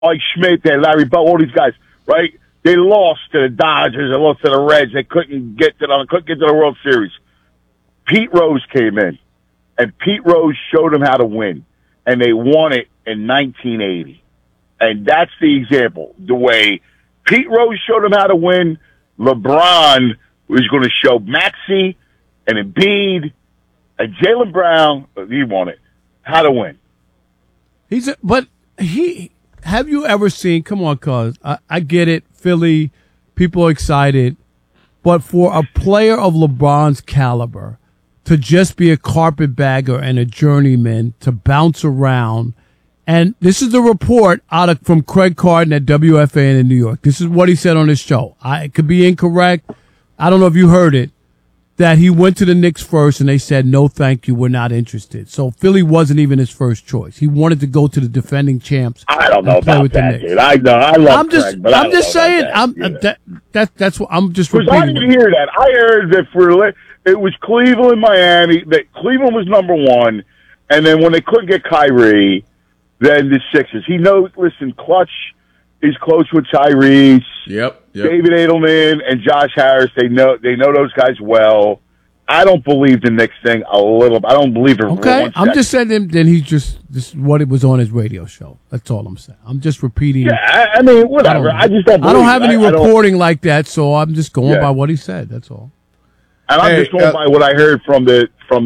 Mike Schmidt, they had Larry Bell, all these guys, right? They lost to the Dodgers, they lost to the Reds. They couldn't get to the World Series. Pete Rose came in, and Pete Rose showed them how to win, and they won it in 1980. And that's the example. The way Pete Rose showed them how to win, LeBron was going to show Maxey and Embiid and Jaylen Brown, he won it, how to win. Have you ever seen, come on, cuz, I get it, Philly, people are excited, but for a player of LeBron's caliber to just be a carpetbagger and a journeyman, to bounce around, and this is the report from Craig Carton at WFAN in New York. This is what he said on his show. It could be incorrect. I don't know if you heard it, that he went to the Knicks first and they said, no, thank you, we're not interested. So Philly wasn't even his first choice. He wanted to go to the defending champs. I don't know about that, dude. I know. I love Craig, but I'm just saying. That's what I'm just repeating. I didn't hear that. I heard that it was Cleveland, Miami. That Cleveland was number one, and then when they couldn't get Kyrie, then the Sixers. Listen, Clutch is close with Tyrese. Yep. David Edelman and Josh Harris, they know those guys well. I don't believe the Knicks thing a little. I don't believe it. Okay, I'm just saying. Then this is what it was on his radio show. That's all I'm saying. I'm just repeating. Yeah, I mean, whatever. I just don't. I don't have any reporting like that, so I'm just going by what he said. That's all. And I'm just going by what I heard from this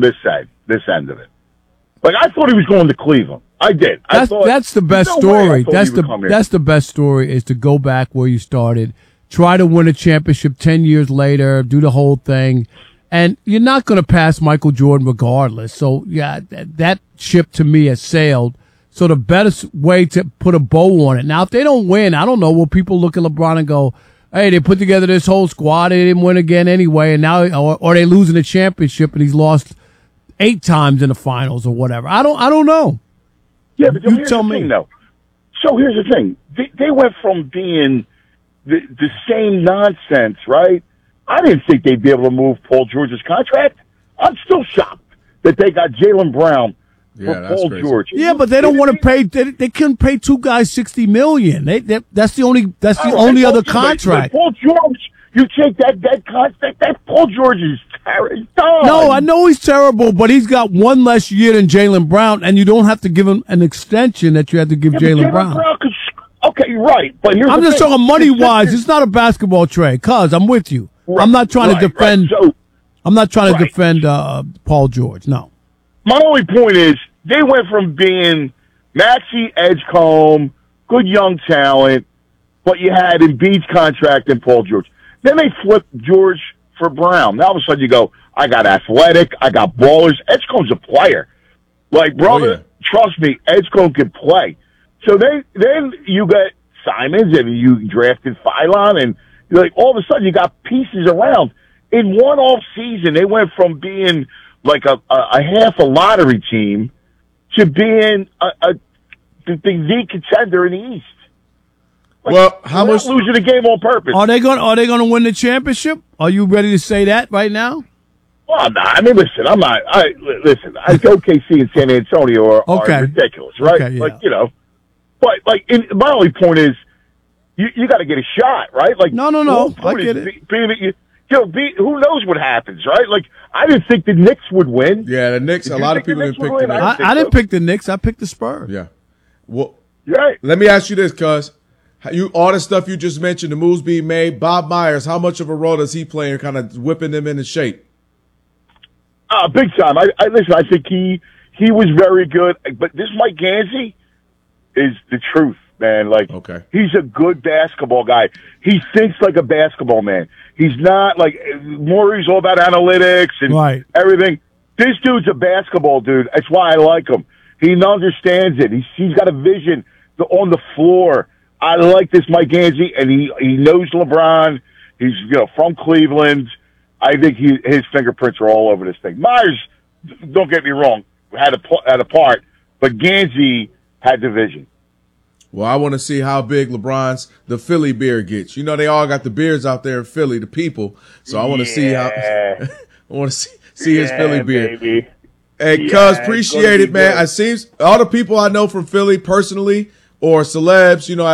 end of it. Like, I thought he was going to Cleveland. I did. That's the best story. That's the best story, is to go back where you started, try to win a championship 10 years later, do the whole thing, and you're not going to pass Michael Jordan regardless. So yeah, that ship to me has sailed. So the best way to put a bow on it. Now, if they don't win, I don't know. Will people look at LeBron and go, "Hey, they put together this whole squad, they didn't win again anyway," and now, or they losing the championship and he's lost 8 times in the finals or whatever. I don't know. Yeah, but you tell me. Though. So here's the thing. They went from being the same nonsense, right? I didn't think they'd be able to move Paul George's contract. I'm still shocked that they got Jaylen Brown for Paul George. Yeah, but they don't want to pay. They couldn't pay 2 guys $60 million. That's the only other contract. But Paul George, you take that contract. That Paul George is terrible. No, I know he's terrible, but he's got 1 less year than Jaylen Brown, and you don't have to give him an extension that you had to give Jaylen Brown. Okay, right. But I'm just talking money-wise. It's not a basketball trade, cuz I'm with you. Right, I'm not trying to defend. Right. So, I'm not trying to defend Paul George. No. My only point is they went from being Maxey, Edgecombe, good young talent, but you had Embiid's contract and Paul George. Then they flipped George for Brown. Now all of a sudden you go, I got athletic, I got ballers. Edgecombe's a player. Like, brother, trust me, Edgecombe can play. So then you got Simons and you drafted Philon, and like all of a sudden you got pieces around. In one off season, they went from being like a half a lottery team to being the contender in the East. Like, well, how much losing the game on purpose? Are they going to win the championship? Are you ready to say that right now? Well, no. I mean, listen. I'm not. Listen. I think OKC and San Antonio are ridiculous, right? Okay, yeah. Like, you know. But like, my only point is, you got to get a shot, right? Like, no. I get it. Who knows what happens, right? Like, I didn't think the Knicks would win. Yeah, the Knicks. A lot of people didn't pick the Knicks. I didn't pick the Knicks. I picked the Spurs. Yeah. Well, right. Let me ask you this, cuz. All the stuff you just mentioned, the moves being made, Bob Myers, how much of a role does he play in kind of whipping them into shape? Big time. Listen, I think he was very good, but this Mike Gansey is the truth, man. Like, he's a good basketball guy. He thinks like a basketball man. He's not like Maury's all about analytics and everything. This dude's a basketball dude. That's why I like him. He understands it. He's got a vision on the floor. I like this Mike Gansey, and he knows LeBron. He's from Cleveland. I think his fingerprints are all over this thing. Myers, don't get me wrong, had a part, but Gansey had the vision. Well, I want to see how big the Philly beard gets. You know, they all got the beards out there in Philly, the people. So I want to see how I want to see his Philly beard. Baby. Hey, cuz, appreciate it, man. It seems all the people I know from Philly personally, or celebs, you know,